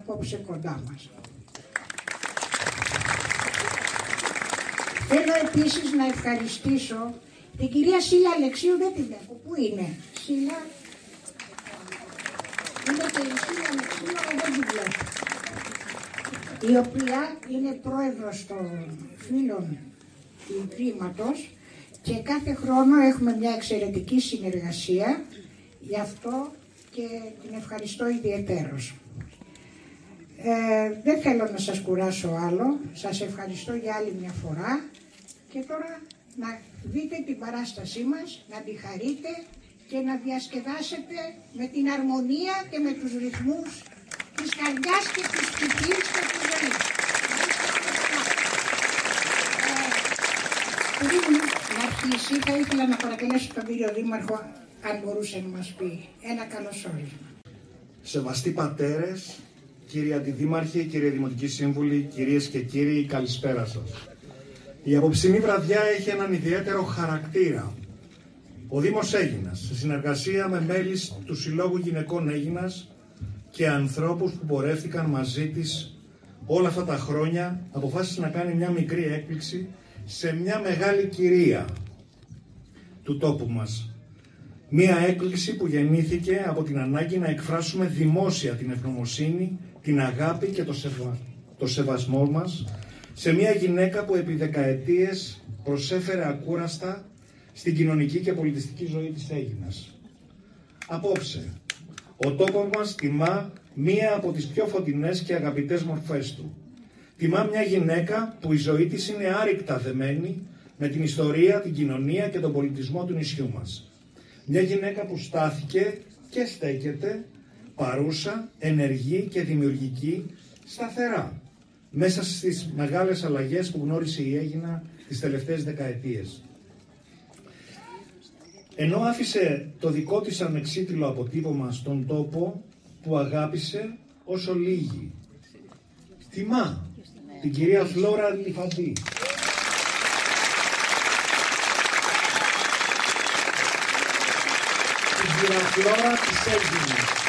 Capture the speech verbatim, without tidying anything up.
απόψε κοντά μας. Θέλω επίσης να ευχαριστήσω την κυρία Σίλα Αλεξίου, δεν τη βλέπω. Πού είναι, Σίλα? Είναι και η Σίλα Αλεξίου, αλλά δεν τη βλέπω. Η οποία είναι πρόεδρος των φίλων του Ιδρύματος και κάθε χρόνο έχουμε μια εξαιρετική συνεργασία, γι' αυτό και την ευχαριστώ ιδιαιτέρως. Ε, δεν θέλω να σας κουράσω άλλο, σας ευχαριστώ για άλλη μια φορά και τώρα να δείτε την παράστασή μας, να τη χαρείτε και να διασκεδάσετε με την αρμονία και με τους ρυθμούς της καρδιάς και της ψυχής και της ζωής. Ε, πριν να αρχίσει, θα ήθελα να παρακαλέσω τον κύριο Δήμαρχο αν μπορούσε να μας πει ένα καλωσόρισμα. Σεβαστοί πατέρες, κύριε Αντιδήμαρχε, κύριε Δημοτική Σύμβουλοι, κυρίες και κύριοι, καλησπέρα σας. Η απόψινή βραδιά έχει έναν ιδιαίτερο χαρακτήρα. Ο Δήμος Αίγινας, σε συνεργασία με μέλη του Συλλόγου Γυναικών Αίγινας και ανθρώπους που πορεύτηκαν μαζί της όλα αυτά τα χρόνια, αποφάσισε να κάνει μια μικρή έκπληξη σε μια μεγάλη κυρία του τόπου μας. Μια έκπληξη που γεννήθηκε από την ανάγκη να εκφράσουμε δημόσια την ευγνωμοσύνη, την αγάπη και το, σεβα... το σεβασμό μας σε μια γυναίκα που επί δεκαετίες προσέφερε ακούραστα στην κοινωνική και πολιτιστική ζωή της Αίγινας. Απόψε, ο τόπος μας τιμά μία από τις πιο φωτεινές και αγαπητές μορφές του. Τιμά μια γυναίκα που η ζωή της είναι άρρηκτα δεμένη με την ιστορία, την κοινωνία και τον πολιτισμό του νησιού μας. Μια γυναίκα που στάθηκε και στέκεται παρούσα, ενεργή και δημιουργική, σταθερά, μέσα στις μεγάλες αλλαγές που γνώρισε η Αίγινα τις τελευταίες δεκαετίες. Ενώ άφησε το δικό της ανεξίτηλο αποτύπωμα στον τόπο που αγάπησε όσο λίγοι. Τιμά την κυρία Φλόρα Λιφαντή. Την κυρία Φλόρα της Αίγινας.